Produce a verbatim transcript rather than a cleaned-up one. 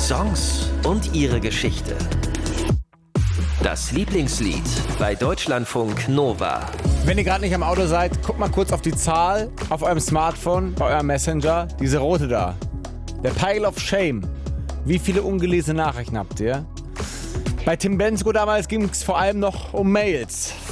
Songs und ihre Geschichte. Das Lieblingslied bei Deutschlandfunk Nova. Wenn ihr gerade nicht am Auto seid, guckt mal kurz auf die Zahl auf eurem Smartphone, bei eurem Messenger, diese rote da. Der Pile of Shame. Wie viele ungelesene Nachrichten habt ihr? Bei Tim Bendzko damals ging es vor allem noch um Mails.